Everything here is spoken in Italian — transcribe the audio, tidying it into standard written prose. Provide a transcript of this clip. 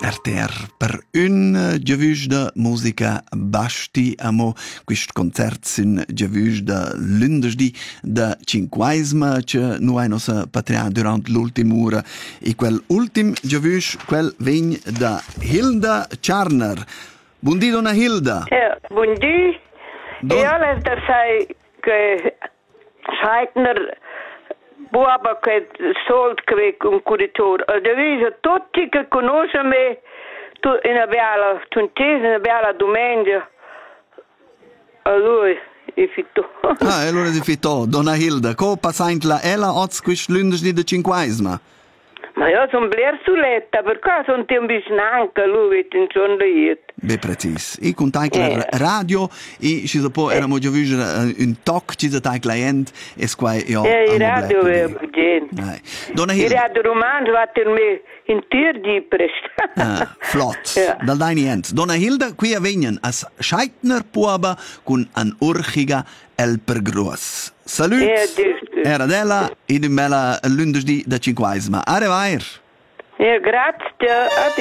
RTR per un giavüs de musica basti amo quist concert sin giavüs de lunedì de cinquaisma che nu hai nossa patria durant l'ultima ora e quel ultim giavüs quel vegn da Hilda Charner. Buondì donna Hilda. Buondì. Io le sai che Scheitner buaba che sold che un curitore. Devise tutti che conoscono me tu in una bella domenica a lui e fitto. Ah, allora di fitto, donna Hilda, co passant la ella oz quist lunedì de cinquaisma? Ma io sono bler suletta, per cosa sono un po' stanca, lui in giorno di Be precis. I contact la radio e ci dopo eramo già visto un talk ci da client e qua io il radio è bugen. Donna Il radio romanzo va per me in tir di prest. Flott. Dal deini end. Donna Hilda qui avvenien as Scheitner puaba con an urchiga el pergros. Salut. Era della in bella lunedì da cinquaisma. Arrivair. Grazie.